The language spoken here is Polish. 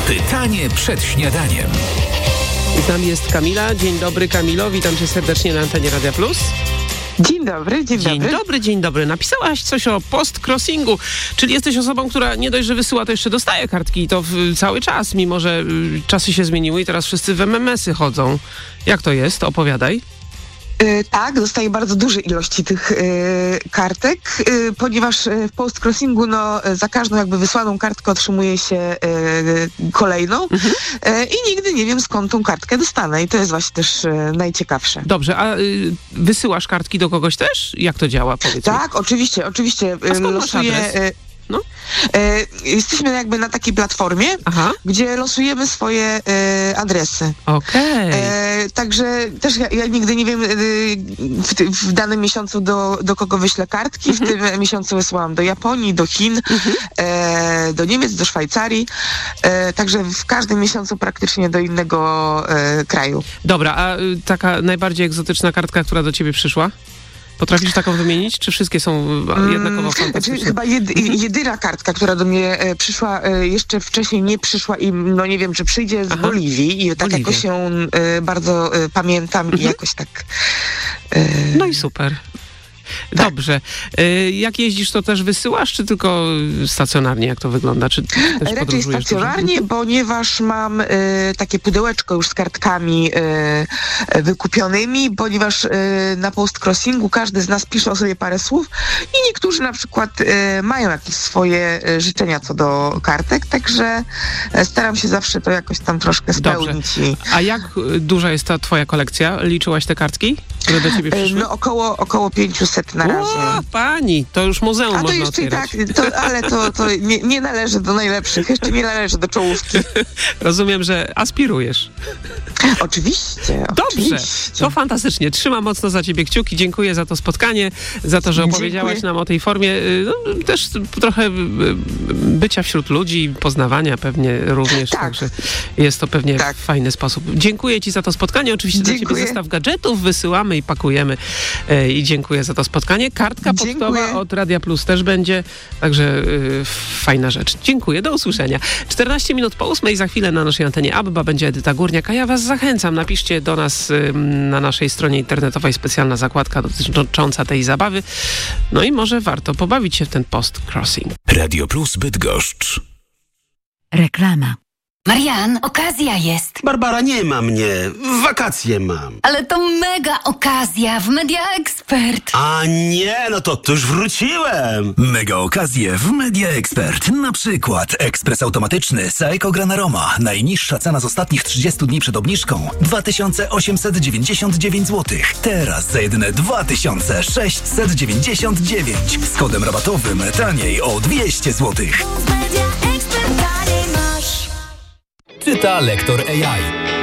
Pytanie przed śniadaniem. Z nami jest Kamila. Dzień dobry, Kamilo. Witam cię serdecznie na antenie Radia Plus. Dzień dobry. Dzień dobry. Napisałaś coś o post-crossingu, czyli jesteś osobą, która nie dość, że wysyła, to jeszcze dostaje kartki i to cały czas, mimo że czasy się zmieniły i teraz wszyscy w MMS-y chodzą. Jak to jest? Opowiadaj. Tak, dostaję bardzo duże ilości tych kartek, ponieważ w post-crossingu za każdą jakby wysłaną kartkę otrzymuje się kolejną i nigdy nie wiem, skąd tą kartkę dostanę i to jest właśnie też najciekawsze. Dobrze, a wysyłasz kartki do kogoś też? Jak to działa? Powiedz mi. Tak, oczywiście. A skąd masz adres? No? Jesteśmy jakby na takiej platformie, gdzie losujemy swoje adresy. Okej. Także też ja nigdy nie wiem w danym miesiącu do kogo wyślę kartki. W tym miesiącu wysyłam do Japonii, do Chin, do Niemiec, do Szwajcarii. Także w każdym miesiącu praktycznie do innego kraju. Dobra, a taka najbardziej egzotyczna kartka, która do ciebie przyszła? Potrafisz taką wymienić, czy wszystkie są jednakowo fantastyczne? Chyba jedyna kartka, która do mnie przyszła, jeszcze wcześniej nie przyszła i nie wiem, czy przyjdzie z Boliwii i tak jakoś ją bardzo pamiętam i jakoś tak... No i super. Tak. Dobrze. Jak jeździsz, to też wysyłasz, czy tylko stacjonarnie? Jak to wygląda? Czy też raczej stacjonarnie, ponieważ mam takie pudełeczko już z kartkami wykupionymi, ponieważ na post-crossingu każdy z nas pisze o sobie parę słów i niektórzy na przykład mają jakieś swoje życzenia co do kartek, także staram się zawsze to jakoś tam troszkę spełnić. A jak duża jest ta twoja kolekcja? Liczyłaś te kartki, które do ciebie przyszły? Około 500 na razie. O, pani, to już muzeum można jeszcze otwierać. Ale to nie należy do najlepszych, jeszcze nie należy do czołówki. Rozumiem, że aspirujesz. Oczywiście. Dobrze, to fantastycznie. Trzymam mocno za ciebie kciuki. Dziękuję za to spotkanie, za to, że opowiedziałaś nam o tej formie. Też trochę bycia wśród ludzi, poznawania pewnie również. Tak. Także jest to pewnie fajny sposób. Dziękuję ci za to spotkanie. Oczywiście dla ciebie zestaw gadżetów wysyłamy i pakujemy. I dziękuję za to spotkanie. Kartka pocztowa od Radia Plus też będzie, także fajna rzecz. Dziękuję, do usłyszenia. 14 minut po 8 za chwilę na naszej antenie ABBA będzie Edyta Górniak, a ja was zachęcam. Napiszcie do nas na naszej stronie internetowej specjalna zakładka dotycząca tej zabawy. No i może warto pobawić się w ten post-crossing. Radio Plus Bydgoszcz. Reklama. Marian, okazja jest. Barbara, nie ma mnie. Wakacje mam. Ale to mega okazja w Media Expert. A nie, to już wróciłem. Mega okazje w Media Expert. Na przykład ekspres automatyczny Saeco Granaroma. Najniższa cena z ostatnich 30 dni przed obniżką 2899 zł. Teraz za jedyne 2699. Z kodem rabatowym taniej o 200 zł. Czyta lektor AI.